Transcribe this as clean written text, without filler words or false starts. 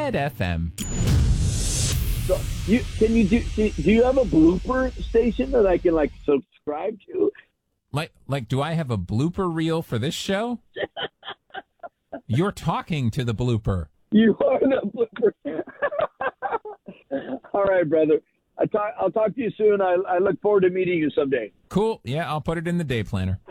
Red FM. So do you have a blooper station that I can subscribe to? Like, do I have a blooper reel for this show? You're talking to the blooper. You are the blooper. All right, brother. I'll talk to you soon. I look forward to meeting you someday. Cool. Yeah, I'll put it in the day planner.